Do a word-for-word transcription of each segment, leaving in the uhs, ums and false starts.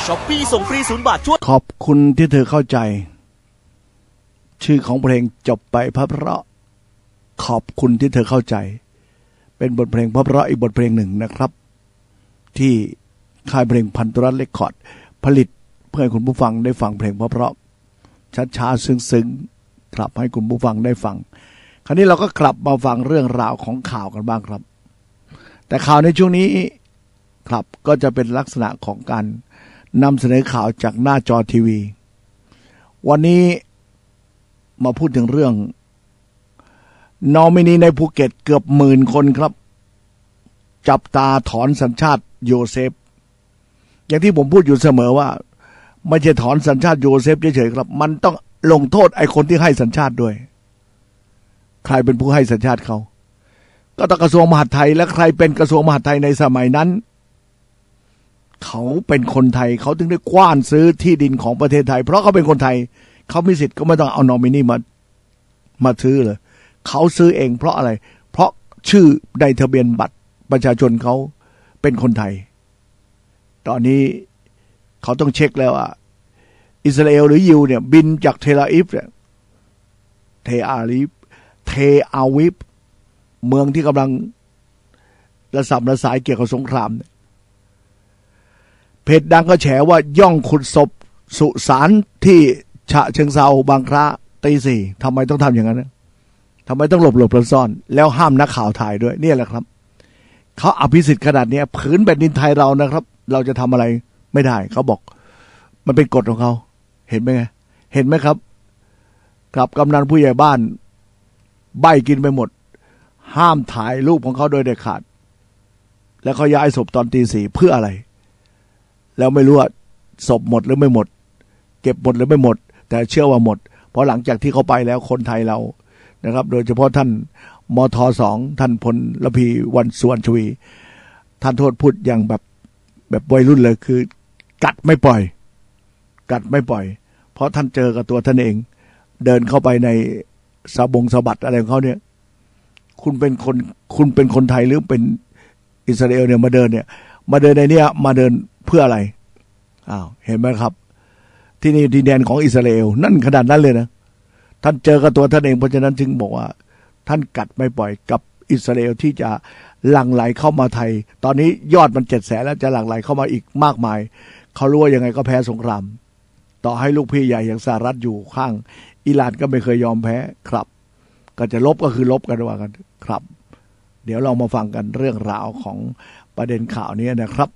ช้อปปี้ส่งฟรีศูนย์บาทช่วยขอบคุณที่เธอเข้าใจชื่อของเพลงจบไปเพราะขอบคุณที่เธอเข้าใจเป็นบทเพลงเพราะอีกบทเพลงหนึ่งนะครับที่ค่ายเพลงพันธุรัตน์เรคคอร์ดผลิตเพื่อให้คุณผู้ฟังได้ฟังเพลงเพราะๆช้าๆซึ้งๆกลับให้คุณผู้ฟังได้ฟังคราวนี้เราก็กลับมาฟังเรื่องราวของข่าวกันบ้างครับแต่ข่าวในช่วงนี้ครับก็จะเป็นลักษณะของการนำเสนอข่าวจากหน้าจอทีวีวันนี้มาพูดถึงเรื่องนอมินีในภูเก็ตเกือบหมื่นคนครับจับตาถอนสัญชาติโยเซฟอย่างที่ผมพูดอยู่เสมอว่าไม่ใช่ถอนสัญชาติโยเซฟเฉยๆครับมันต้องลงโทษไอ้คนที่ให้สัญชาติด้วยใครเป็นผู้ให้สัญชาติเขาก็ต้องกระทรวงมหาดไทยและใครเป็นกระทรวงมหาดไทยในสมัยนั้นเขาเป็นคนไทยเขาถึงได้กว้านซื้อที่ดินของประเทศไทยเพราะเขาเป็นคนไทยเขามีสิทธิ์ก็ไม่ต้องเอานอมินีมามาซื้อเลยเขาซื้อเองเพราะอะไรเพราะชื่อในทะเบียนบัตรประชาชนเขาเป็นคนไทยตอนนี้เขาต้องเช็คแล้วว่าอิสราเอลหรือยิวเนี่ยบินจากเทลอาวิฟเนี่ยเทอาวิฟเทอาวิฟเมืองที่กำลังระสำระสายเกี่ยวกับสงครามเนี่ยเพจดังก็แฉว่าย่องขุดศพสุสานที่ฉะเชิงเทราบางคล้าตีสี่ทำไมต้องทำอย่างนั้นนะทำไมต้องหลบหลบซ่อนแล้วห้ามนักข่าวถ่ายด้วยนี่แหละครับเขาอภิสิทธิ์ขนาดนี้ผืนแผ่นดินไทยเรานะครับเราจะทำอะไรไม่ได้เขาบอกมันเป็นกฎของเขาเห็นไหมไงเห็นไหมครับกับกำนันผู้ใหญ่บ้านใบกินไปหมดห้ามถ่ายรูปของเขาโดยเด็ดขาดแล้วเขาย้ายศพตอนตีสี่เพื่ออะไรแล้วไม่รู้ว่าศพหมดหรือไม่หมดเก็บหมดหรือไม่หมดแต่เชื่อว่าหมดเพราะหลังจากที่เขาไปแล้วคนไทยเรานะครับโดยเฉพาะท่านมทสองท่านพลระพีวันสุวรรณชวีท่านโทษพูดอย่างแบบแบบวัยรุ่นเลยคือกัดไม่ปล่อยกัดไม่ปล่อยเพราะท่านเจอกับตัวท่านเองเดินเข้าไปในสะบงสะบัดอะไรของเขาเนี่ยคุณเป็นคนคุณเป็นคนไทยหรือเป็นอิสราเอลเนี่ยมาเดินเนี่ยมาเดินในเนี้ยมาเดินเพื่ออะไรอ้าวเห็นไหมครับที่นี่ดินแดนของอิสราเอลนั่นขนาดนั้นเลยนะท่านเจอกับตัวท่านเองเพราะฉะนั้นจึงบอกว่าท่านกัดไม่ปล่อยกับอิสราเอลที่จะหลั่งไหลเข้ามาไทยตอนนี้ยอดมันเจ็ดแสนแล้วจะหลั่งไหลเข้ามาอีกมากมายเขารู้ว่ายังไงก็แพ้สงครามต่อให้ลูกพี่ใหญ่อย่างสหรัฐอยู่ข้างอิหร่านก็ไม่เคยยอมแพ้ครับก็จะลบก็คือลบกันว่ากันครับเดี๋ยวเรามาฟังกันเรื่องราวของประเด็นข่าวนี้นะครับ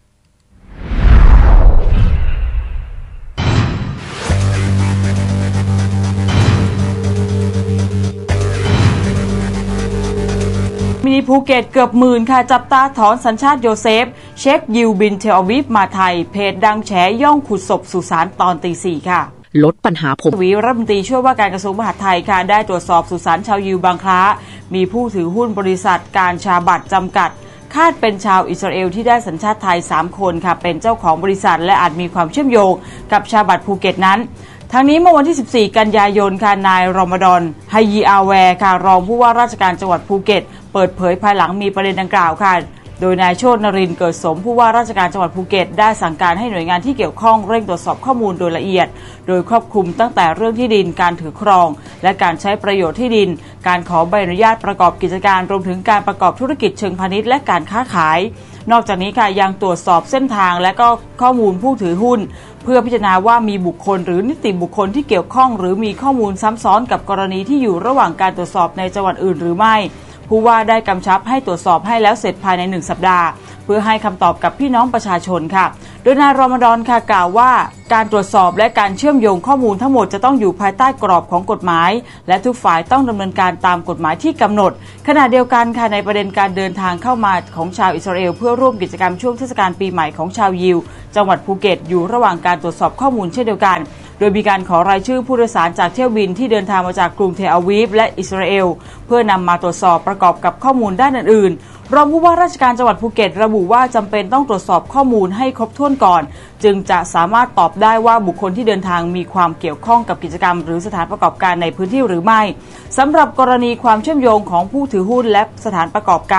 มินิภูเก็ตเกือบหมื่นค่ะจับตาถอนสัญชาติโยเซฟเช็คยิวบินเทลอาวิฟมาไทยเพจดังแฉย่องขุดศพสุสานตอนตีสี่ค่ะลดปัญหาผมวีรัฐมนตรีช่วยว่าการกระทรวงมหาดไทยค่ะได้ตรวจสอบสุสานชาวยิวบางคล้ามีผู้ถือหุ้นบริษัทการชาบัตรจำกัดคาดเป็นชาวอิสราเอลที่ได้สัญชาติไทยสามคนค่ะเป็นเจ้าของบริษัทและอาจมีความเชื่อมโยงกับชาบัตรภูเก็ตนั้นทั้งนี้เมื่อวันที่สิบสี่กันยายนค่ะนายรอมฎอนไฮยีอาแวร์ค่ะรองผู้ว่าราชการจังหวัดภูเก็ตเปิดเผยภายหลังมีประเด็นดังกล่าวค่ะโดยนายโชตินรินทร์เกิดสมผู้ว่าราชการจังหวัดภูเก็ตได้สั่งการให้หน่วยงานที่เกี่ยวข้องเร่งตรวจสอบข้อมูลโดยละเอียดโดยครอบคลุมตั้งแต่เรื่องที่ดินการถือครองและการใช้ประโยชน์ที่ดินการขอใบอนุญาตประกอบกิจการรวมถึงการประกอบธุรกิจเชิงพาณิชย์และการค้าขายนอกจากนี้ค่ะยังตรวจสอบเส้นทางและก็ข้อมูลผู้ถือหุ้นเพื่อพิจารณาว่ามีบุคคลหรือนิติบุคคลที่เกี่ยวข้องหรือมีข้อมูลซ้ำซ้อนกับกรณีที่อยู่ระหว่างการตรวจสอบในจังหวัดอื่นหรือไม่ผู้ว่าได้กำชับให้ตรวจสอบให้แล้วเสร็จภายในหนึ่งสัปดาห์เพื่อให้คำตอบกับพี่น้องประชาชนค่ะโดยนายรอมฎอนค่ะกล่าวว่าการตรวจสอบและการเชื่อมโยงข้อมูลทั้งหมดจะต้องอยู่ภายใต้กรอบของกฎหมายและทุกฝ่ายต้องดำเนินการตามกฎหมายที่กำหนดขณะเดียวกันค่ะในประเด็นการเดินทางเข้ามาของชาวอิสราเอลเพื่อร่วมกิจกรรมช่วงเทศกาลปีใหม่ของชาวยิวจังหวัดภูเก็ตอยู่ระหว่างการตรวจสอบข้อมูลเช่นเดียวกันโดยมีการขอรายชื่อผู้โดยสารจากเที่ยวบินที่เดินทางมาจากกรุงเทลอาวีฟและอิสราเอลเพื่อนำมาตรวจสอบประกอบกับข้อมูลด้านอื่นๆรองผู้ว่าราชการจังหวัดภูเก็ตระบุว่าจำเป็นต้องตรวจสอบข้อมูลให้ครบถ้วนก่อนจึงจะสามารถตอบได้ว่าบุคคลที่เดินทางมีความเกี่ยวข้องกับกิจกรรมหรือสถานประกอบการในพื้นที่หรือไม่สำหรับกรณีความเชื่อมโยงของผู้ถือหุ้นและสถานประกอบการ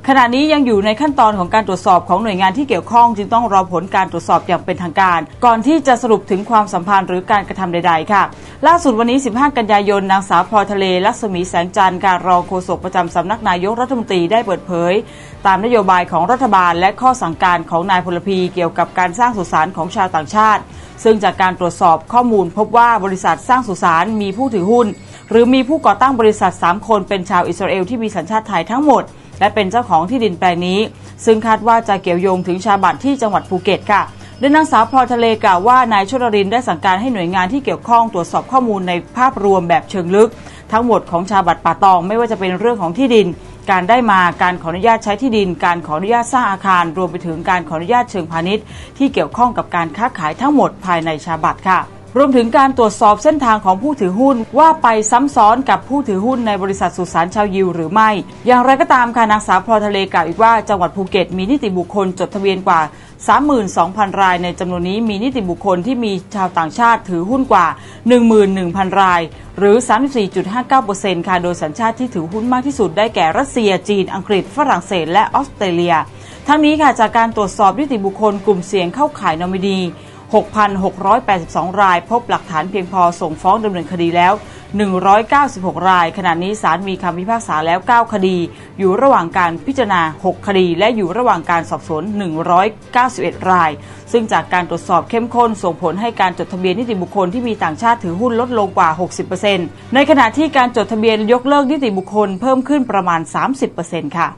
ขณะนี้ยังอยู่ในขั้นตอนของการตรวจสอบของหน่วยงานที่เกี่ยวข้องจึงต้องรอผลการตรวจสอบอย่างเป็นทางการก่อนที่จะสรุปถึงความสัมพันธ์หรือการกระทำใดๆค่ะล่าสุดวันนี้สิบห้ากันยายนนางสาวพลอยทะเลลักษมีแสงจันทร์การรองโฆษกประจำสำนักนายกรัฐมนตรีได้เปิดเผยตามนโยบายของรัฐบาลและข้อสั่งการของนายพลพีเกี่ยวกับการสร้างสุสานของชาวต่างชาติซึ่งจากการตรวจสอบข้อมูลพบว่าบริษัทสร้างสุสานมีผู้ถือหุ้นหรือมีผู้ก่อตั้งบริษัทสามคนเป็นชาวอิสราเอลที่มีสัญชาติไทยทั้งหมดและเป็นเจ้าของที่ดินแปลงนี้ซึ่งคาดว่าจะเกี่ยวโยงถึงชาบัตที่จังหวัดภูเก็ตค่ะโดยนางสาวพลอยทะเลกล่าวว่านายชลรินทร์ได้สั่งการให้หน่วยงานที่เกี่ยวข้องตรวจสอบข้อมูลในภาพรวมแบบเชิงลึกทั้งหมดของชาบัตป่าตองไม่ว่าจะเป็นเรื่องของที่ดินการได้มาการขออนุญาตใช้ที่ดินการขออนุญาตสร้างอาคารรวมไปถึงการขออนุญาตเชิงพาณิชย์ที่เกี่ยวข้องกับการค้าขายทั้งหมดภายในชาบัตค่ะรวมถึงการตรวจสอบเส้นทางของผู้ถือหุ้นว่าไปซ้ำซ้อนกับผู้ถือหุ้นในบริษัทสุสานชาวยิวหรือไม่อย่างไรก็ตามค่ะนางสาวพลอยทะเลกล่าวอีกว่าจังหวัดภูเก็ตมีนิติบุคคลจดทะเบียนกว่า สามหมื่นสองพัน รายในจำนวนนี้มีนิติบุคคลที่มีชาวต่างชาติถือหุ้นกว่า หนึ่งหมื่นหนึ่งพัน รายหรือ สามสิบสี่จุดห้าเก้าเปอร์เซ็นต์ ค่ะโดยสัญชาติที่ถือหุ้นมากที่สุดได้แก่รัสเซียจีนอังกฤษฝรั่งเศสและออสเตรเลียทั้งนี้ค่ะจากการตรวจสอบนิติบุคคลกลุ่มเสี่ยงเข้าข่ายนอมินี หกพันหกร้อยแปดสิบสอง รายพบหลักฐานเพียงพอส่งฟ้องดำเนินคดีแล้วหนึ่งร้อยเก้าสิบหกรายขณะนี้ศาลมีคำพิพากษาแล้วเก้าคดีอยู่ระหว่างการพิจารณาหกคดีและอยู่ระหว่างการสอบสวนหนึ่งร้อยเก้าสิบเอ็ดรายซึ่งจากการตรวจสอบเข้มข้นส่งผลให้การจดทะเบียนนิติบุคคลที่มีต่างชาติถือหุ้นลดลงกว่า หกสิบเปอร์เซ็นต์ ในขณะที่การจดทะเบียนยกเลิกนิติบุคคลเพิ่มขึ้นประมาณ สามสิบเปอร์เซ็นต์ ค่ะ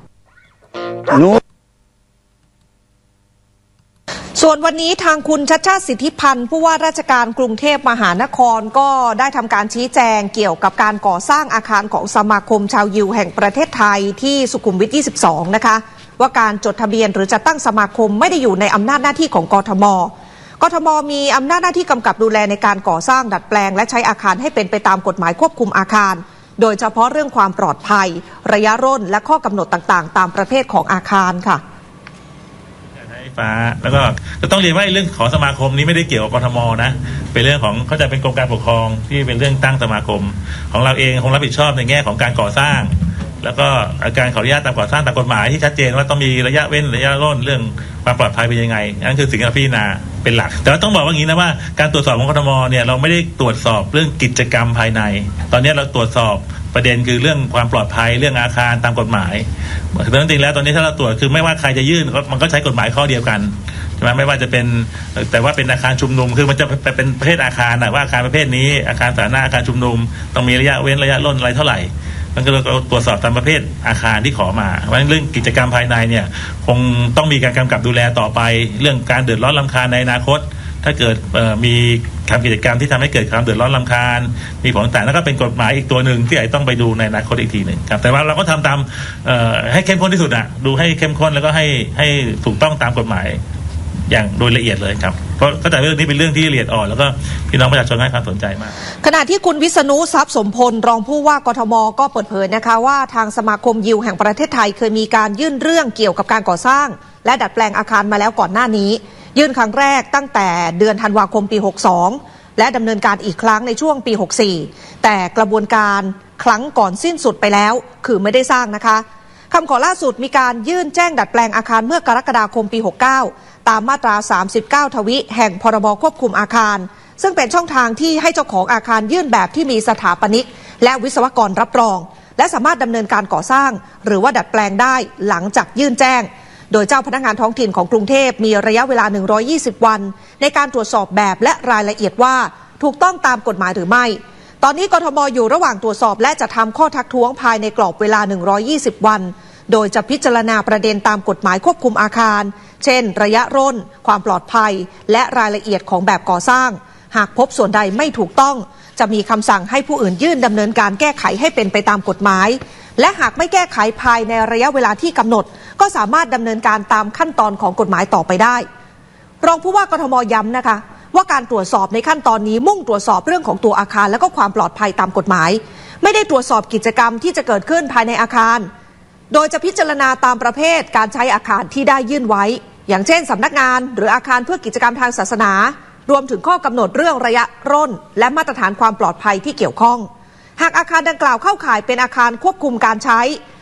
ส่วนวันนี้ทางคุณชัชชาติสิทธิพันธ์ผู้ว่าราชการกรุงเทพมหานครก็ได้ทำการชี้แจงเกี่ยวกับการก่อสร้างอาคารของสมาคมชาวยิวแห่งประเทศไทยที่สุขุมวิทยี่สิบสองนะคะว่าการจดทะเบียนหรือจัดตั้งสมาคมไม่ได้อยู่ในอำนาจหน้าที่ของกทม.กทม.มีอำนาจหน้าที่กำกับดูแลในการก่อสร้างดัดแปลงและใช้อาคารให้เป็นไปตามกฎหมายควบคุมอาคารโดยเฉพาะเรื่องความปลอดภัยระยะร่นและข้อกำหนดต่างๆตามประเภทของอาคารค่ะฟ้าแล้วก็จะต้องเรียนว่าเรื่องของสมาคมนี้ไม่ได้เกี่ยวกับกทม.นะเป็นเรื่องของเขาจะเป็นกรมการปกครองที่เป็นเรื่องตั้งสมาคมของเราเองคงรับผิดชอบในแง่ของการก่อสร้างแล้วก็การขออนุญาตตามก่อสร้างตามกฎหมายที่ชัดเจนว่าต้องมีระยะเว้นระยะร่นเรื่องความปลอดภัยเป็นยังไงนั่นคือสิ่งที่เราพิจารณาเป็นหลักแต่ว่าต้องบอกว่าอย่างนี้นะว่าการตรวจสอบของกทม.เนี่ยเราไม่ได้ตรวจสอบเรื่องกิจกรรมภายในตอนนี้เราตรวจสอบประเด็นคือเรื่องความปลอดภัยเรื่องอาคารตามกฎหมายเพราะฉะนั้นจริงแล้วตอนนี้ถ้าเราตรวจคือไม่ว่าใครจะยื่นมันก็ใช้กฎหมายข้อเดียวกันใช่ไหมไม่ว่าจะเป็นแต่ว่าเป็นอาคารชุมนุมคือมันจะเป็นประเภทอาคารนะว่าอาคารประเภทนี้อาคารสาธารณะอาคารชุมนุมต้องมีระยะเว้นระยะร่นอะไรเท่าไหร่มันก็เราตรวจสอบตามประเภทอาคารที่ขอมาเพราะฉะนั้นเรื่องกิจกรรมภายในเนี่ยคงต้องมีการกำกับดูแลต่อไปเรื่องการเดือดร้อนรำคาญในอนาคตถ้าเกิดมีทำกิจกรรมที่ทำให้เกิดความเดือดร้อนรำคาญมีผลต่างแล้วก็เป็นกฎหมายอีกตัวหนึ่งที่อาจต้องไปดูในอนาคตอีกทีหนึ่งครับแต่ว่าเราก็ทำตามให้เข้มข้นที่สุดอ่ะดูให้เข้มข้นแล้วก็ให้ให้ถูกต้องตามกฎหมายอย่างโดยละเอียดเลยครับเพราะก็แต่เรื่องนี้เป็นเรื่องที่ละเอียดอ่อนแล้วก็พี่น้องประชาชนให้ความสนใจมากขณะที่คุณวิษณุทรัพย์สมพลรองผู้ว่ากทม.ก็เปิดเผยนะคะว่าทางสมาคมยิวแห่งประเทศไทยเคยมีการยื่นเรื่องเกี่ยวกับการก่อสร้างและดัดแปลงอาคารมาแล้วก่อนหน้านี้ยื่นครั้งแรกตั้งแต่เดือนธันวาคมปีหกสิบสองและดำเนินการอีกครั้งในช่วงปีหกสิบสี่แต่กระบวนการครั้งก่อนสิ้นสุดไปแล้วคือไม่ได้สร้างนะคะคำขอล่าสุดมีการยื่นแจ้งดัดแปลงอาคารเมื่อกรกฎาคมปีหกสิบเก้าตามมาตราสามสิบเก้าทวิแห่งพรบควบคุมอาคารซึ่งเป็นช่องทางที่ให้เจ้าของอาคารยื่นแบบที่มีสถาปนิกและวิศวกรรับรองและสามารถดำเนินการก่อสร้างหรือว่าดัดแปลงได้หลังจากยื่นแจ้งโดยเจ้าพนักงานท้องถิ่นของกรุงเทพมีระยะเวลาหนึ่งร้อยยี่สิบวันในการตรวจสอบแบบและรายละเอียดว่าถูกต้องตามกฎหมายหรือไม่ตอนนี้กทม.อยู่ระหว่างตรวจสอบและจะทำข้อทักท้วงภายในกรอบเวลาหนึ่งร้อยยี่สิบวันโดยจะพิจารณาประเด็นตามกฎหมายควบคุมอาคารเช่นระยะร่นความปลอดภัยและรายละเอียดของแบบก่อสร้างหากพบส่วนใดไม่ถูกต้องจะมีคำสั่งให้ผู้อื่นยื่นดำเนินการแก้ไขให้เป็นไปตามกฎหมายและหากไม่แก้ไขภายในระยะเวลาที่กำหนดก็สามารถดำเนินการตามขั้นตอนของกฎหมายต่อไปได้รองผู้ว่ากทม.ย้ำนะคะว่าการตรวจสอบในขั้นตอนนี้มุ่งตรวจสอบเรื่องของตัวอาคารและก็ความปลอดภัยตามกฎหมายไม่ได้ตรวจสอบกิจกรรมที่จะเกิดขึ้นภายในอาคารโดยจะพิจารณาตามประเภทการใช้อาคารที่ได้ยื่นไว้อย่างเช่นสำนักงานหรืออาคารเพื่อกิจกรรมทางศาสนารวมถึงข้อกำหนดเรื่องระยะร่นและมาตรฐานความปลอดภัยที่เกี่ยวข้องหากอาคารดังกล่าวเข้าข่ายเป็นอาคารควบคุมการใช้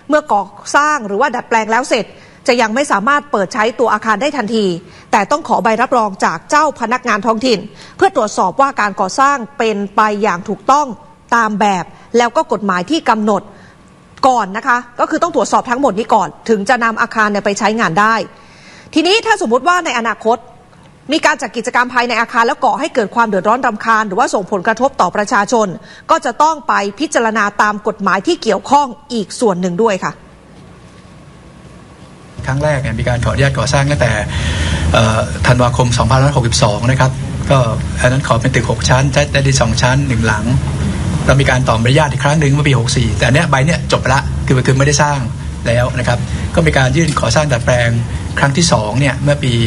เมื่อก่อสร้างหรือว่าดัดแปลงแล้วเสร็จจะยังไม่สามารถเปิดใช้ตัวอาคารได้ทันทีแต่ต้องขอใบรับรองจากเจ้าพนักงานท้องถิ่นเพื่อตรวจสอบว่าการก่อสร้างเป็นไปอย่างถูกต้องตามแบบแล้วก็กฎหมายที่กำหนดก่อนนะคะก็คือต้องตรวจสอบทั้งหมดนี้ก่อนถึงจะนำอาคารไปใช้งานได้ทีนี้ถ้าสมมติว่าในอนาคตมีการจัดกิจกรรมภายในอาคารแล้วก่อให้เกิดความเดือดร้อนรำคาญหรือว่าส่งผลกระทบต่อประชาชนก็จะต้องไปพิจารณาตามกฎหมายที่เกี่ยวข้องอีกส่วนหนึ่งด้วยค่ะครั้งแรกเนี่ยมีการขออนุญาตก่อสร้างตั้งแต่ธันวาคมสองพันห้าร้อยหกสิบสองนะครับก็อันนั้นขอเป็นตึกหกชั้นใช้ได้ที่สองชั้นหนึ่งหลังเรามีการต่อใบอนุญาตอีกครั้งหนึ่งเมื่อปีหกสี่แต่เนี้ยใบเนี้ยจบไปละคือคือไม่ได้สร้างแล้วนะครับก็มีการยื่นขอสร้างดัดแปลงครั้งที่สองเนี่ยเมื่อปี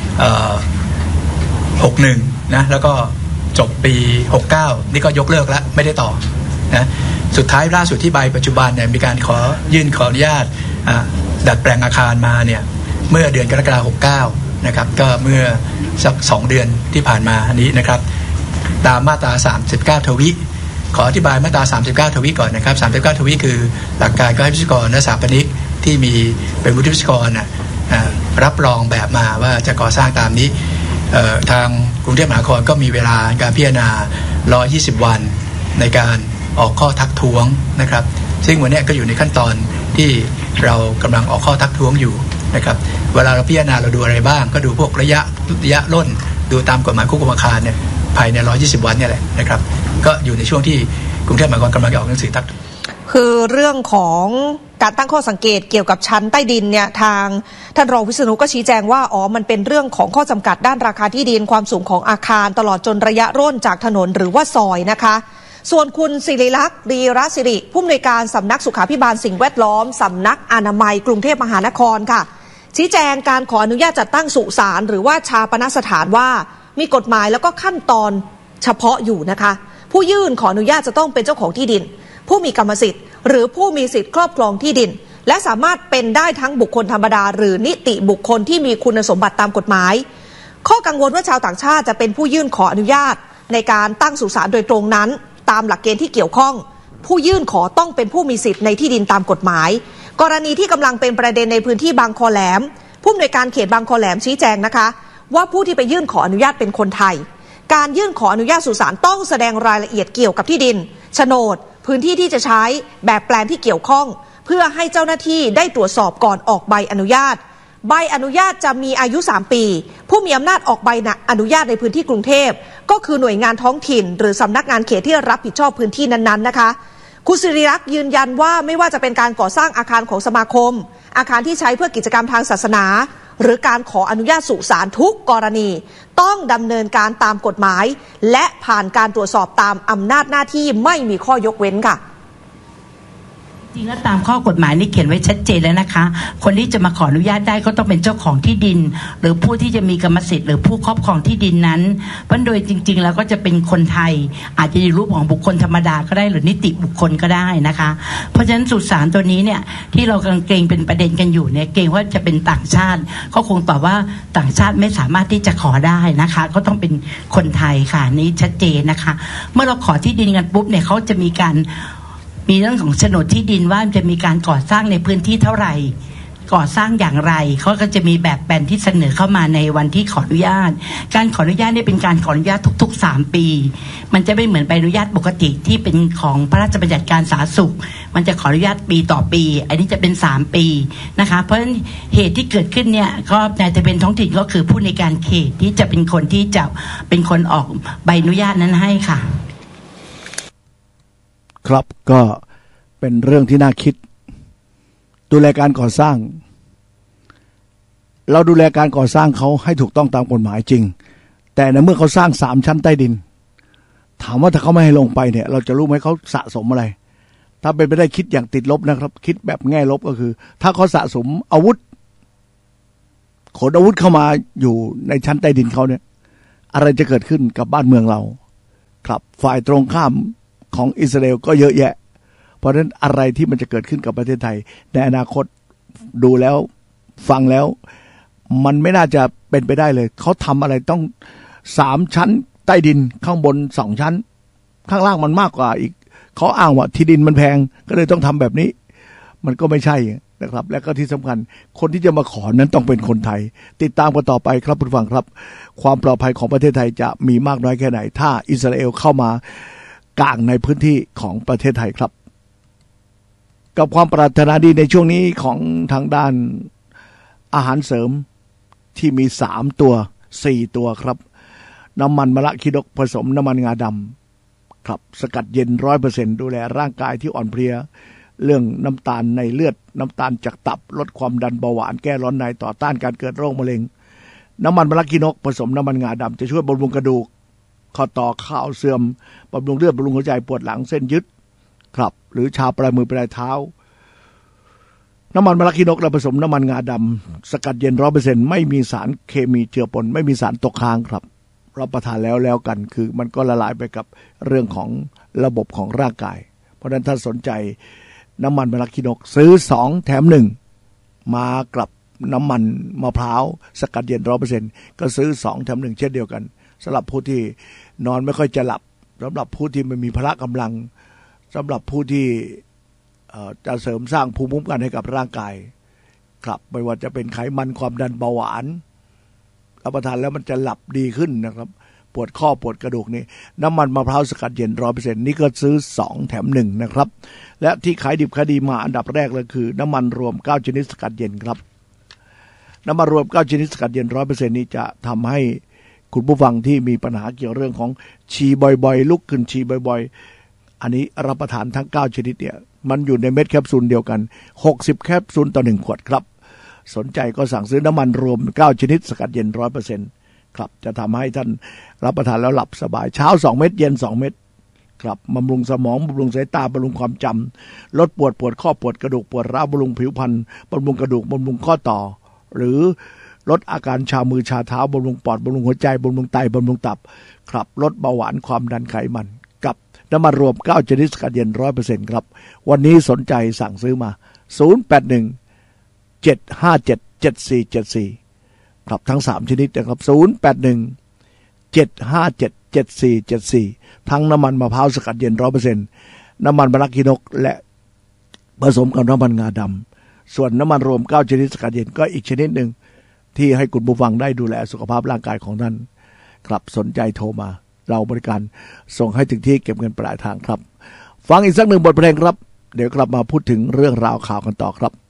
หกหนึ่งนะแล้วก็จบปีหกเก้านี่ก็ยกเลิกแล้วไม่ได้ต่อนะสุดท้ายล่าสุดที่ใบปัจจุบันเนี่ยมีการขอยื่นขออนุญาตดัดแปลงอาคารมาเนี่ยเมื่อเดือนกรกฎาคมหกเก้านะครับก็เมื่อสักสองเดือนที่ผ่านมานี้นะครับตามมาตราสามสิบเก้าทวิขออธิบายมาตราสามสิบเก้าทวิก่อนนะครับสามสิบเก้าทวิคือหลักการก็ให้วิศวกรและสถาปนิกที่มีเป็นวุฒิวิศวกรนะรับรองแบบมาว่าจะก่อสร้างตามนี้ทางกรุงเทพมหานครก็มีเวลาการพิจารณาหนึ่งร้อยยี่สิบวันในการออกข้อทักท้วงนะครับซึ่งวันนี้ก็อยู่ในขั้นตอนที่เรากำลังออกข้อทักท้วงอยู่นะครับเวลาเราพิจารณาเราดูอะไรบ้างก็ดูพวกระยะระยะร่นดูตามกฎหมายควบคุมอาคารเนี่ยภายในหนึ่งร้อยยี่สิบวันเนี่ยแหละนะครับก็อยู่ในช่วงที่กรุงเทพมหานครกำลังออกหนังสือทักคือเรื่องของการตั้งข้อสังเกตเกี่ยวกับชั้นใต้ดินเนี่ยทางท่านรองวิษณุก็ชี้แจงว่าอ๋อมันเป็นเรื่องของข้อจำกัดด้านราคาที่ดินความสูงของอาคารตลอดจนระยะร่นจากถนนหรือว่าซอยนะคะส่วนคุณศิริลักษณ์ดีรศิริผู้อำนวยการสำนักสุขาภิบาลสิ่งแวดล้อมสำนักอนามัยกรุงเทพมหานครค่ะชี้แจงการขออนุญาตจัดตั้งสุสานหรือว่าชาปนสถานว่ามีกฎหมายแล้วก็ขั้นตอนเฉพาะอยู่นะคะผู้ยื่นขออนุญาตจะต้องเป็นเจ้าของที่ดินผู้มีกรรมสิทธิ์หรือผู้มีสิทธิ์ครอบครองที่ดินและสามารถเป็นได้ทั้งบุคคลธรรมดาหรือนิติบุคคลที่มีคุณสมบัติตามกฎหมายข้อกังวลว่าชาวต่างชาติจะเป็นผู้ยื่นขออนุญาตในการตั้งสุสานโดยตรงนั้นตามหลักเกณฑ์ที่เกี่ยวข้องผู้ยื่นขอต้องเป็นผู้มีสิทธิ์ในที่ดินตามกฎหมายกรณีที่กำลังเป็นประเด็นในพื้นที่บางคอแหลมผู้อำนวยการเขตบางคอแหลมชี้แจงนะคะว่าผู้ที่ไปยื่นขออนุญาตเป็นคนไทยการยื่นขออนุญาตสุสานต้องแสดงรายละเอียดเกี่ยวกับที่ดินโฉนดพื้นที่ที่จะใช้แบบแปลนที่เกี่ยวข้องเพื่อให้เจ้าหน้าที่ได้ตรวจสอบก่อนออกใบอนุญาตใบอนุญาตจะมีอายุสามปีผู้มีอำนาจออกใบอนุญาตในพื้นที่กรุงเทพก็คือหน่วยงานท้องถิ่นหรือสำนักงานเขตที่รับผิดชอบพื้นที่นั้นๆนะคะคุณศิริลักษณ์ยืนยันว่าไม่ว่าจะเป็นการก่อสร้างอาคารของสมาคมอาคารที่ใช้เพื่อกิจกรรมทางศาสนาหรือการขออนุญาตสุสานทุกกรณีต้องดำเนินการตามกฎหมายและผ่านการตรวจสอบตามอำนาจหน้าที่ไม่มีข้อยกเว้นค่ะจริงแล้วตามข้อกฎหมายนี่เขียนไว้ชัดเจนแล้วนะคะคนที่จะมาขออนุญาตได้ก็ต้องเป็นเจ้าของที่ดินหรือผู้ที่จะมีกรรมสิทธิ์หรือผู้ครอบครองที่ดินนั้นเพราะโดยจริงๆแล้วก็จะเป็นคนไทยอาจจะอยู่รูปของบุคคลธรรมดาก็ได้หรือนิติบุคคลก็ได้นะคะเพราะฉะนั้นสุสานตัวนี้เนี่ยที่เรากำลังเกรงเป็นประเด็นกันอยู่เนี่ยเกรงว่าจะเป็นต่างชาติก็คงตอบว่าต่างชาติไม่สามารถที่จะขอได้นะคะก็ต้องเป็นคนไทยค่ะนี้ชัดเจนนะคะเมื่อเราขอที่ดินกันปุ๊บเนี่ยเขาจะมีการมีเรื่องของโฉนดที่ดินว่าจะมีการก่อสร้างในพื้นที่เท่าไหร่ก่อสร้างอย่างไรเขาก็จะมีแบบแปลนที่เสนอเข้ามาในวันที่ขออนุญาตการขออนุญาตนี่เป็นการขออนุญาตทุกๆสามปีมันจะไม่เหมือนใบอนุญาตปกติที่เป็นของพระราชบัญญัติการสาธารณสุขมันจะขออนุญาตปีต่อปีอันนี้จะเป็นสามปีนะคะเพราะฉะนั้นเหตุที่เกิดขึ้นเนี่ยก็นายทะเบียนท้องถิ่นก็คือผู้ในการเขตที่จะเป็นคนที่จะเป็นคนออกใบอนุญาตนั้นให้ค่ะครับก็เป็นเรื่องที่น่าคิดดูแลการก่อสร้างเราดูแลการก่อสร้างเขาให้ถูกต้องตามกฎหมายจริงแต่ในเมื่อเขาสร้างสามชั้นใต้ดินถามว่าถ้าเขาไม่ให้ลงไปเนี่ยเราจะรู้ไหมเขาสะสมอะไรถ้าเป็นไปได้คิดอย่างติดลบนะครับคิดแบบแง่ลบก็คือถ้าเขาสะสมอาวุธขนอาวุธเข้ามาอยู่ในชั้นใต้ดินเขาเนี่ยอะไรจะเกิดขึ้นกับบ้านเมืองเราครับฝ่ายตรงข้ามของอิสราเอลก็เยอะแยะเพราะฉะนั้นอะไรที่มันจะเกิดขึ้นกับประเทศไทยในอนาคตดูแล้วฟังแล้วมันไม่น่าจะเป็นไปได้เลยเขาทำอะไรต้องสามชั้นใต้ดินข้างบนสองชั้นข้างล่างมันมากกว่าอีกเขาอ้างว่าที่ดินมันแพงก็เลยต้องทำแบบนี้มันก็ไม่ใช่นะครับและก็ที่สำคัญคนที่จะมาขอนั้นต้องเป็นคนไทยติดตามกันต่อไปครับผู้ฟังครับความปลอดภัยของประเทศไทยจะมีมากน้อยแค่ไหนถ้าอิสราเอลเข้ามากลางในพื้นที่ของประเทศไทยครับกับความปรารถนาดีในช่วงนี้ของทางด้านอาหารเสริมที่มีสามตัวสี่ตัวครับน้ำมันมะระคิดกผสมน้ำมันงาดำครับสกัดเย็น ร้อยเปอร์เซ็นต์ ดูแลร่างกายที่อ่อนเพลียเรื่องน้ำตาลในเลือดน้ำตาลจากตับลดความดันเบาหวานแก้ร้อนในต่อต้านการเกิดโรคมะเร็งน้ำมันมะระคิดกผสมน้ำมันงาดำจะช่วยบำรุงกระดูกข้อต่อข้าวเสื่อมบำรุงเลือดบำรุงหัวใจปวดหลังเส้นยึดครับหรือชาปลายมือปลายเท้าน้ำมันมะระคิดกเราผสมน้ำมันงาดำสกัดเย็น ร้อยเปอร์เซ็นต์ ไม่มีสารเคมีเจือปนไม่มีสารตกค้างครับรับประทานแล้วแล้วกันคือมันก็ละลายไปกับเรื่องของระบบของร่างกายเพราะฉะนั้นถ้าสนใจน้ำมันมะระคิดกซื้อสองแถมหนึ่งมากับน้ำมันมะพร้าวสกัดเย็น ร้อยเปอร์เซ็นต์ ก็ซื้อสองแถมหนึ่งเช่นเดียวกันสำหรับผู้ที่นอนไม่ค่อยจะหลับสำหรับผู้ที่ไม่มีพละกำลังสำหรับผู้ที่จะเสริมสร้างภูมิคุ้มกันให้กับร่างกายครับไม่ว่าจะเป็นไขมันความดันเบาหวานรับประทานแล้วมันจะหลับดีขึ้นนะครับปวดข้อปวดกระดูกนี่น้ำมันมะพร้าวสกัดเย็น ร้อยเปอร์เซ็นต์ นี่ก็ซื้อสองแถมหนึ่งนะครับและที่ขายดิบขายดีมาอันดับแรกเลยคือน้ำมันรวมเก้าชนิดสกัดเย็นครับน้ำมันรวมเก้าชนิดสกัดเย็น ร้อยเปอร์เซ็นต์ นี้จะทำให้คุณผู้ฟังที่มีปัญหาเกี่ยวเรื่องของฉี่บ่อยๆลุกขึ้นฉี่บ่อยๆอันนี้รับประทานทั้งเก้าชนิดเนี่ยมันอยู่ในเม็ดแคปซูลเดียวกันหกสิบแคปซูลต่อหนึ่งขวดครับสนใจก็สั่งซื้อน้ำมันรวมเก้าชนิดสกัดเย็น ร้อยเปอร์เซ็นต์ ครับจะทำให้ท่านรับประทานแล้วหลับสบายเช้าสองเม็ดเย็นสองเม็ดครับบำรุงสมองบำรุงสายตาบำรุงความจำลดปวดปวดข้อปวดกระดูกปวดร้าวบำรุงผิวพรรณบำรุงกระดูกบำรุงข้อต่อหรือลดอาการชามือชาเท้าบำรุงปอดบำรุงหัวใจบำรุงไตบำรุงตับครับลดเบาหวานความดันไขมันกับน้ำมันรวมเก้าชนิดสกัดเย็น ร้อยเปอร์เซ็นต์ ครับวันนี้สนใจสั่งซื้อมาศูนย์ แปด หนึ่ง เจ็ด ห้า เจ็ด เจ็ด สี่ เจ็ด สี่ครับทั้งสามชนิดนะครับศูนย์ แปด หนึ่ง เจ็ด ห้า เจ็ด เจ็ด สี่ เจ็ด สี่ทั้งน้ำมันมะพร้าวสกัดเย็น ร้อยเปอร์เซ็นต์ น้ำมันมะระคิดกและผสมกับน้ำมันงาดำส่วนน้ำมันรวมเก้าชนิดสกัดเย็นก็อีกชนิดหนึ่งที่ให้คุณผู้ฟังได้ดูแลสุขภาพร่างกายของท่านครับสนใจโทรมาเราบริการส่งให้ถึงที่เก็บเงินปลายทางครับฟังอีกสักหนึ่งบทเพลงครับเดี๋ยวกลับมาพูดถึงเรื่องราวข่าวกันต่อครับ